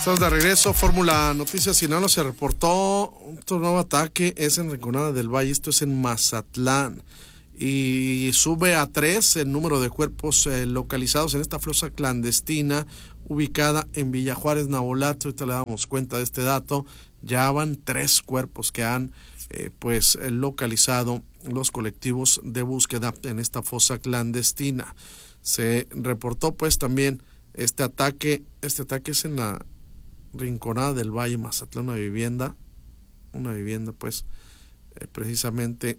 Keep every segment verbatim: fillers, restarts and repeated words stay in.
Estamos de regreso. Fórmula Noticias Sinaloa se reportó otro nuevo ataque, es en Rinconada del Valle, esto es en Mazatlán, y sube a tres el número de cuerpos eh, localizados en esta fosa clandestina ubicada en Villa Juárez, Navolato. Ahorita le damos cuenta de este dato. Ya van tres cuerpos que han eh, pues eh, localizado los colectivos de búsqueda en esta fosa clandestina. Se reportó pues también este ataque, este ataque es en la Rinconada del Valle, Mazatlán, una vivienda, una vivienda pues eh, precisamente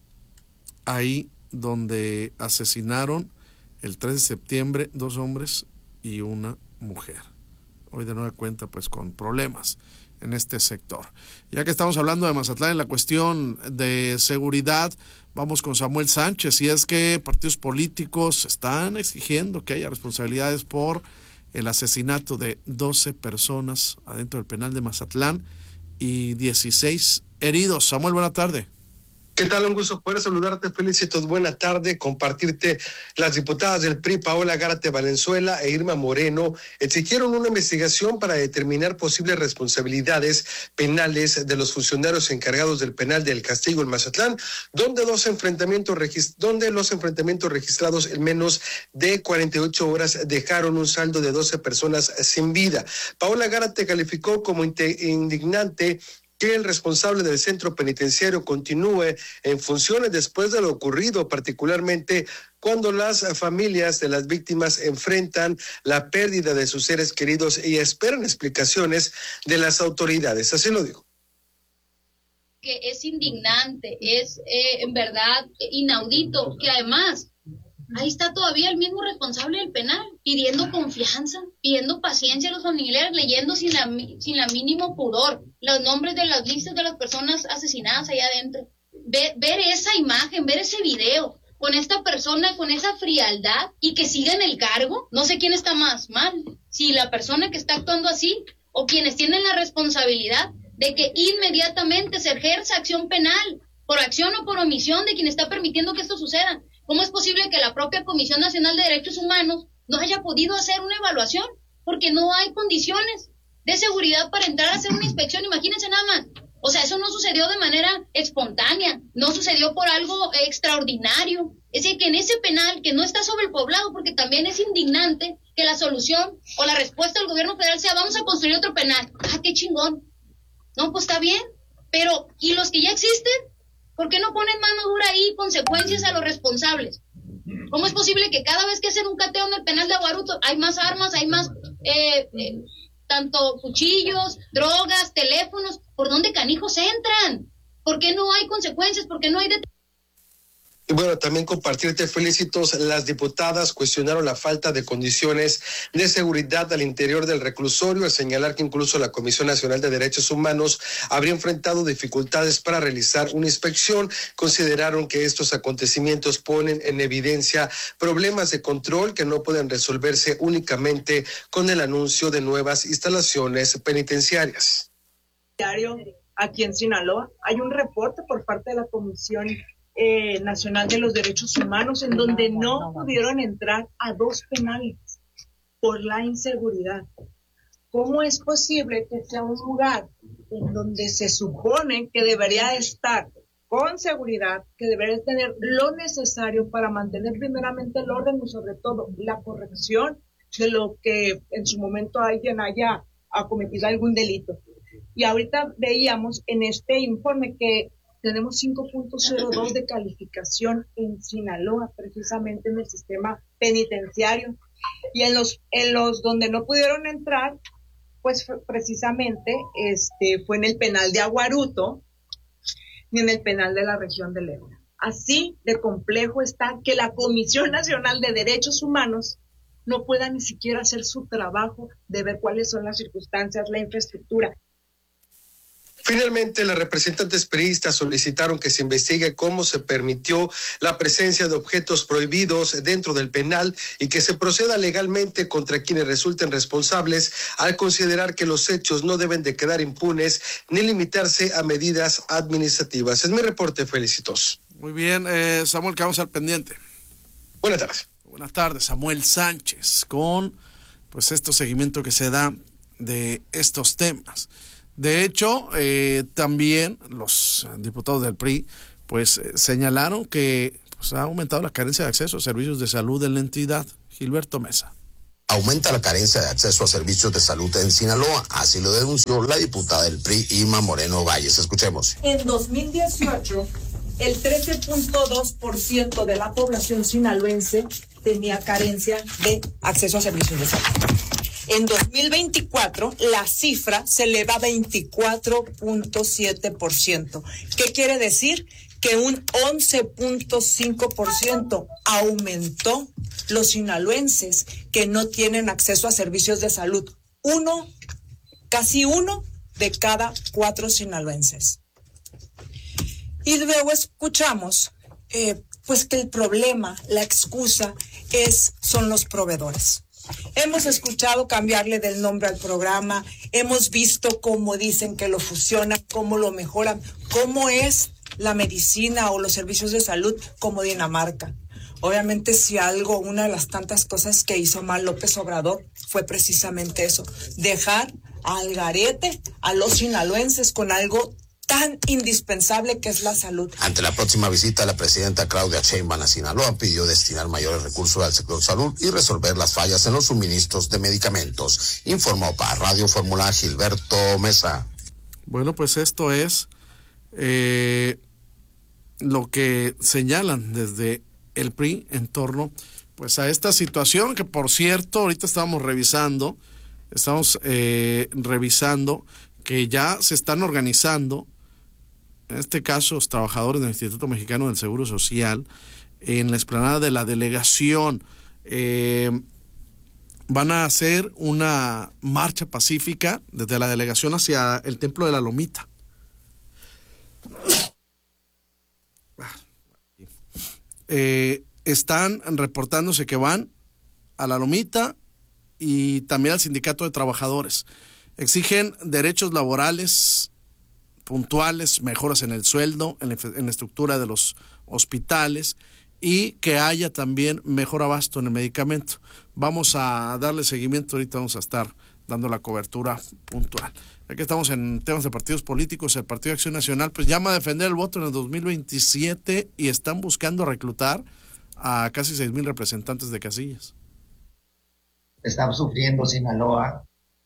ahí donde asesinaron el tres de septiembre dos hombres y una mujer. Hoy de nueva cuenta pues con problemas en este sector. Ya que estamos hablando de Mazatlán en la cuestión de seguridad, vamos con Samuel Sánchez, y es que partidos políticos están exigiendo que haya responsabilidades por el asesinato de doce personas adentro del penal de Mazatlán y dieciséis heridos. Samuel, buena tarde. ¿Qué tal? Un gusto poder saludarte, Felicitos. Buena tarde, compartirte. Las diputadas del P R I, Paola Gárate Valenzuela e Irma Moreno, exigieron una investigación para determinar posibles responsabilidades penales de los funcionarios encargados del penal del Castigo en Mazatlán, donde los enfrentamientos regist- donde los enfrentamientos registrados en menos de cuarenta y ocho horas dejaron un saldo de doce personas sin vida. Paola Gárate calificó como indignante que el responsable del centro penitenciario continúe en funciones después de lo ocurrido, particularmente cuando las familias de las víctimas enfrentan la pérdida de sus seres queridos y esperan explicaciones de las autoridades. Así lo dijo. Que es indignante, es eh, en verdad inaudito, que además ahí está todavía el mismo responsable del penal, pidiendo confianza, pidiendo paciencia a los familiares, leyendo sin la, sin la mínimo pudor los nombres de las listas de las personas asesinadas allá adentro. Ver, ver esa imagen, ver ese video con esta persona, con esa frialdad, y que siga en el cargo. No sé quién está más mal, si la persona que está actuando así o quienes tienen la responsabilidad de que inmediatamente se ejerza acción penal, por acción o por omisión de quien está permitiendo que esto suceda. ¿Cómo es posible que la propia Comisión Nacional de Derechos Humanos no haya podido hacer una evaluación? Porque no hay condiciones de seguridad para entrar a hacer una inspección. Imagínense nada más. O sea, eso no sucedió de manera espontánea, no sucedió por algo extraordinario. Es decir, que en ese penal que no está sobrepoblado, porque también es indignante que la solución o la respuesta del gobierno federal sea vamos a construir otro penal. ¡Ah, qué chingón! No, pues está bien, pero ¿y los que ya existen? ¿Por qué no ponen mano dura ahí, consecuencias a los responsables? ¿Cómo es posible que cada vez que hacen un cateo en el penal de Aguaruto hay más armas, hay más, eh, eh, tanto cuchillos, drogas, teléfonos? ¿Por dónde canijos entran? ¿Por qué no hay consecuencias? ¿Por qué no hay detenciones? Y bueno, también compartirte, Felicitos, las diputadas cuestionaron la falta de condiciones de seguridad al interior del reclusorio, al señalar que incluso la Comisión Nacional de Derechos Humanos habría enfrentado dificultades para realizar una inspección. Consideraron que estos acontecimientos ponen en evidencia problemas de control que no pueden resolverse únicamente con el anuncio de nuevas instalaciones penitenciarias. Aquí en Sinaloa hay un reporte por parte de la Comisión Eh, Nacional de los Derechos Humanos en donde no pudieron entrar a dos penales por la inseguridad. ¿Cómo es posible que sea un lugar en donde se supone que debería estar con seguridad, que debería tener lo necesario para mantener primeramente el orden y sobre todo la corrección de lo que en su momento alguien haya cometido algún delito? Y ahorita veíamos en este informe que tenemos cinco punto cero dos de calificación en Sinaloa, precisamente en el sistema penitenciario. Y en los en los donde no pudieron entrar, pues precisamente este fue en el penal de Aguaruto y en el penal de la región de León. Así de complejo está que la Comisión Nacional de Derechos Humanos no pueda ni siquiera hacer su trabajo de ver cuáles son las circunstancias, la infraestructura. Finalmente, las representantes priistas solicitaron que se investigue cómo se permitió la presencia de objetos prohibidos dentro del penal y que se proceda legalmente contra quienes resulten responsables, al considerar que los hechos no deben de quedar impunes ni limitarse a medidas administrativas. Es mi reporte, Felicitos. Muy bien, eh, Samuel, que vamos al pendiente. Buenas tardes. Buenas tardes, Samuel Sánchez, con pues este seguimiento que se da de estos temas. De hecho, eh, también los diputados del P R I pues eh, señalaron que pues, ha aumentado la carencia de acceso a servicios de salud en la entidad. Gilberto Mesa. Aumenta la carencia de acceso a servicios de salud en Sinaloa, así lo denunció la diputada del P R I, Irma Moreno Valles. Escuchemos. En dos mil dieciocho, el trece punto dos por ciento de la población sinaloense tenía carencia de acceso a servicios de salud. En dos mil veinticuatro, la cifra se eleva a veinticuatro punto siete por ciento. ¿Qué quiere decir? Que un once punto cinco por ciento aumentó los sinaloenses que no tienen acceso a servicios de salud. Uno, casi uno de cada cuatro sinaloenses. Y luego escuchamos eh, pues que el problema, la excusa es son los proveedores. Hemos escuchado cambiarle del nombre al programa, hemos visto cómo dicen que lo fusionan, cómo lo mejoran, cómo es la medicina o los servicios de salud como Dinamarca. Obviamente, si algo, una de las tantas cosas que hizo mal López Obrador fue precisamente eso, dejar al garete a los sinaloenses con algo tan indispensable que es la salud. Ante la próxima visita, la presidenta Claudia Sheinbaum a Sinaloa pidió destinar mayores recursos al sector salud y resolver las fallas en los suministros de medicamentos. Informó para Radio Fórmula Gilberto Mesa. Bueno, pues esto es eh, lo que señalan desde el P R I en torno pues a esta situación que, por cierto, ahorita estamos revisando, estamos eh, revisando que ya se están organizando, en este caso los trabajadores del Instituto Mexicano del Seguro Social, en la explanada de la delegación. Eh, van a hacer una marcha pacífica desde la delegación hacia el Templo de la Lomita. Eh, están reportándose que van a la Lomita y también al Sindicato de Trabajadores. Exigen derechos laborales puntuales, mejoras en el sueldo, en la, en la estructura de los hospitales y que haya también mejor abasto en el medicamento. Vamos a darle seguimiento, ahorita vamos a estar dando la cobertura puntual. Aquí estamos en temas de partidos políticos. El Partido de Acción Nacional pues llama a defender el voto en el dos mil veintisiete y están buscando reclutar a casi seis mil representantes de casillas. Estamos sufriendo Sinaloa.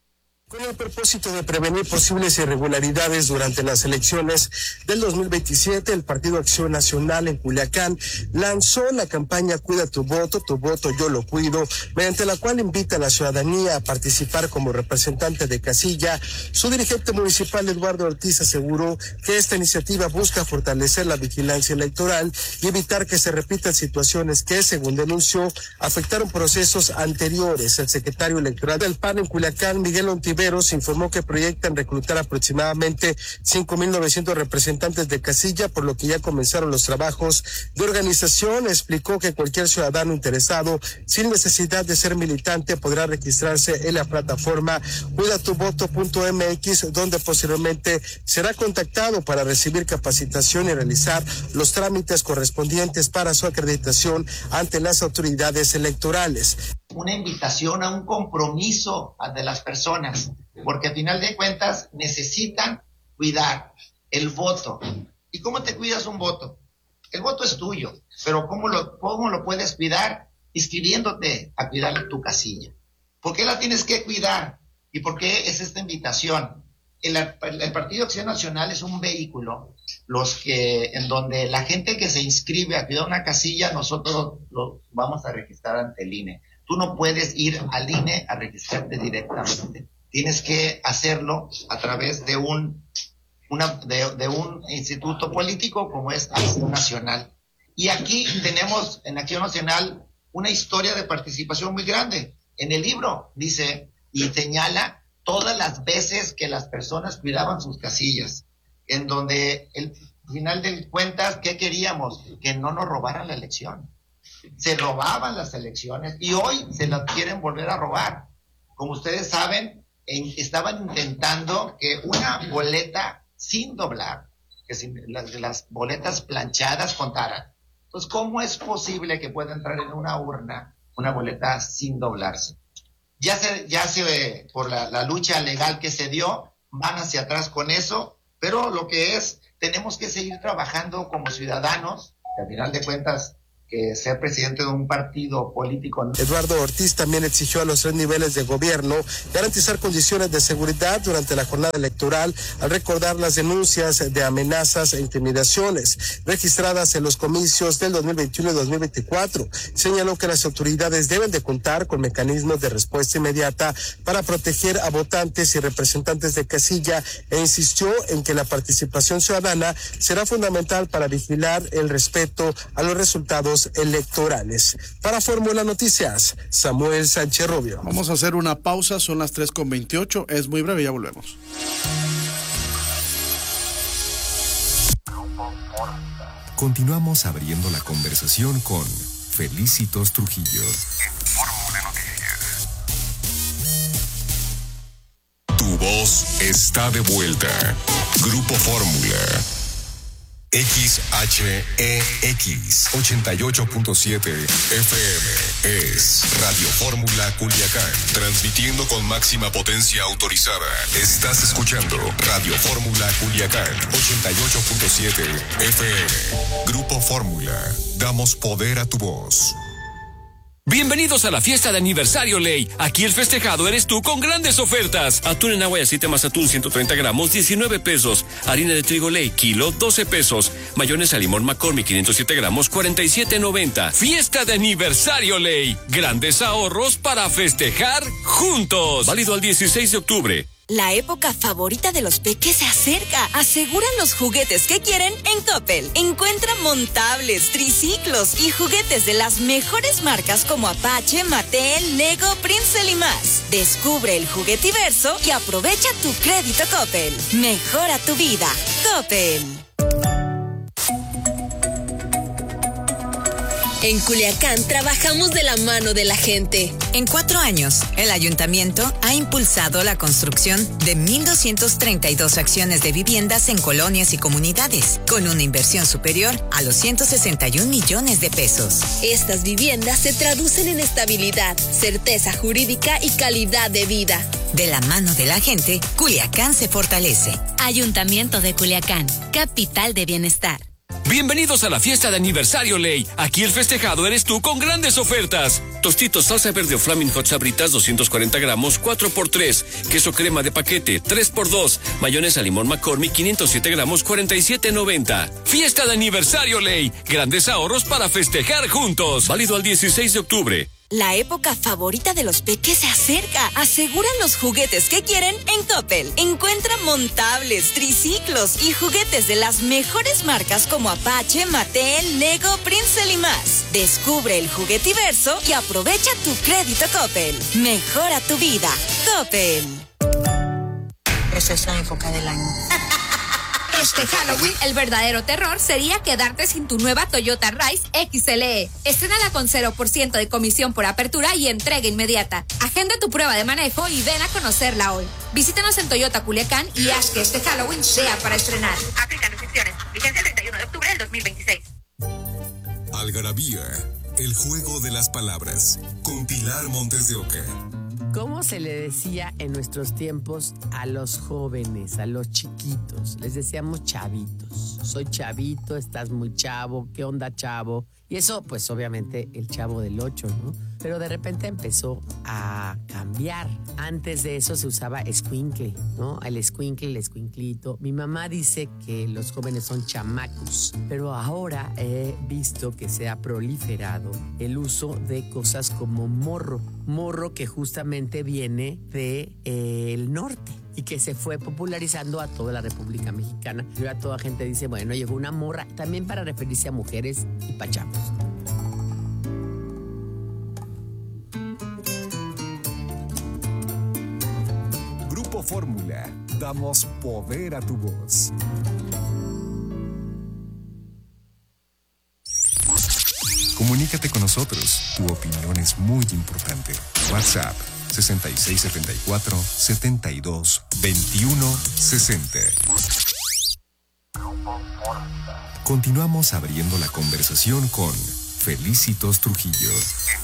Con el propósito de prevenir posibles irregularidades durante las elecciones del dos mil veintisiete, el Partido Acción Nacional en Culiacán lanzó la campaña Cuida tu voto, tu voto yo lo cuido, mediante la cual invita a la ciudadanía a participar como representante de casilla. Su dirigente municipal, Eduardo Ortiz, aseguró que esta iniciativa busca fortalecer la vigilancia electoral y evitar que se repitan situaciones que, según denunció, afectaron procesos anteriores. El secretario electoral del P A N en Culiacán, Miguel Ontiveros, informó que proyectan reclutar aproximadamente cinco mil novecientos representantes de casilla, por lo que ya comenzaron los trabajos de organización. Explicó que cualquier ciudadano interesado, sin necesidad de ser militante, podrá registrarse en la plataforma cuida tu voto punto m x, donde posteriormente será contactado para recibir capacitación y realizar los trámites correspondientes para su acreditación ante las autoridades electorales. Una invitación a un compromiso de las personas, porque al final de cuentas necesitan cuidar el voto. ¿Y cómo te cuidas un voto? El voto es tuyo, pero ¿cómo lo, cómo lo puedes cuidar? Inscribiéndote a cuidar tu casilla. ¿Por qué la tienes que cuidar? ¿Y por qué es esta invitación? El, el Partido Acción Nacional es un vehículo los que, en donde la gente que se inscribe a cuidar una casilla, nosotros lo vamos a registrar ante el I N E. Tú no puedes ir al I N E a registrarte directamente. Tienes que hacerlo a través de un, una, de, de un instituto político como es Acción Nacional. Y aquí tenemos en Acción Nacional una historia de participación muy grande. En el libro dice y señala todas las veces que las personas cuidaban sus casillas, en donde al final de cuentas, ¿qué queríamos? Que no nos robaran la elección. Se robaban las elecciones y hoy se las quieren volver a robar. Como ustedes saben, en, estaban intentando que una boleta sin doblar, que sin, las, las boletas planchadas contaran. Entonces, ¿cómo es posible que pueda entrar en una urna una boleta sin doblarse? ya se, ya se, por la, la lucha legal que se dio, van hacia atrás con eso, pero lo que es, tenemos que seguir trabajando como ciudadanos, que al final de cuentas, que ser presidente de un partido político. Eduardo Ortiz también exigió a los tres niveles de gobierno garantizar condiciones de seguridad durante la jornada electoral, al recordar las denuncias de amenazas e intimidaciones registradas en los comicios del dos mil veintiuno y dos mil veinticuatro. Señaló que las autoridades deben de contar con mecanismos de respuesta inmediata para proteger a votantes y representantes de casilla, e insistió en que la participación ciudadana será fundamental para vigilar el respeto a los resultados electorales. Para Fórmula Noticias, Samuel Sánchez Rubio. Vamos a hacer una pausa, son las tres con veintiocho, es muy breve, ya volvemos. Continuamos abriendo la conversación con Felicitos Trujillo. Fórmula Noticias. Tu voz está de vuelta. Grupo Fórmula. X H E X ochenta y ocho punto siete F M es Radio Fórmula Culiacán, transmitiendo con máxima potencia autorizada. Estás escuchando Radio Fórmula Culiacán ochenta y ocho punto siete F M. Grupo Fórmula, damos poder a tu voz. Bienvenidos a la fiesta de aniversario Ley. Aquí el festejado eres tú con grandes ofertas. Atún en agua y aceite más atún ciento treinta gramos, diecinueve pesos. Harina de trigo Ley, kilo, doce pesos. Mayonesa limón McCormick, quinientos siete gramos, cuarenta y siete noventa. Fiesta de aniversario Ley. Grandes ahorros para festejar juntos. Válido al dieciséis de octubre. La época favorita de los peques se acerca. Aseguran los juguetes que quieren en Coppel. Encuentra montables, triciclos y juguetes de las mejores marcas como Apache, Mattel, Lego, Princeton y más. Descubre el juguetiverso y aprovecha tu crédito Coppel. Mejora tu vida. Coppel. En Culiacán trabajamos de la mano de la gente. En cuatro años, el ayuntamiento ha impulsado la construcción de mil doscientas treinta y dos acciones de viviendas en colonias y comunidades, con una inversión superior a los ciento sesenta y un millones de pesos. Estas viviendas se traducen en estabilidad, certeza jurídica y calidad de vida. De la mano de la gente, Culiacán se fortalece. Ayuntamiento de Culiacán, capital de bienestar. Bienvenidos a la fiesta de aniversario Ley. Aquí el festejado eres tú con grandes ofertas. Tostitos salsa verde o Flaming Hot Sabritas, doscientos cuarenta gramos, cuatro por tres. Queso crema de paquete, tres por dos. Mayonesa limón McCormick, quinientos siete gramos, cuarenta y siete noventa. Fiesta de aniversario Ley. Grandes ahorros para festejar juntos. Válido al dieciséis de octubre. La época favorita de los peques se acerca. Aseguran los juguetes que quieren en Coppel. Encuentra montables, triciclos y juguetes de las mejores marcas como Apache, Mattel, Lego, Princeton y más. Descubre el juguetiverso y aprovecha tu crédito Coppel. Mejora tu vida. Coppel. Esa es la época del año. Este Halloween, el verdadero terror sería quedarte sin tu nueva Toyota Rise X L E. Estrénala con cero por ciento de comisión por apertura y entrega inmediata. Agenda tu prueba de manejo y ven a conocerla hoy. Visítanos en Toyota Culiacán y haz que este Halloween sea para estrenar. Aplican restricciones. Vigencia el treinta y uno de octubre del dos mil veintiséis. Algarabía, el juego de las palabras, con Pilar Montes de Oca. ¿Cómo se le decía en nuestros tiempos a los jóvenes, a los chiquitos? Les decíamos chavitos. Soy chavito, estás muy chavo, ¿qué onda, chavo? Y eso, pues obviamente, el Chavo del Ocho, ¿no? Pero de repente empezó a cambiar. Antes de eso se usaba escuincle, ¿no? El escuincle, el escuinclito. Mi mamá dice que los jóvenes son chamacos, pero ahora he visto que se ha proliferado el uso de cosas como morro. Morro que justamente viene de, eh, el norte y que se fue popularizando a toda la República Mexicana. Y ahora toda gente dice, bueno, llegó una morra, también para referirse a mujeres y pachamos. Grupo Fórmula, damos poder a tu voz. Comunícate con nosotros, tu opinión es muy importante. WhatsApp sesenta y seis setenta y cuatro, setenta y dos, veintiuno, sesenta. Continuamos abriendo la conversación con Felicitos Trujillo.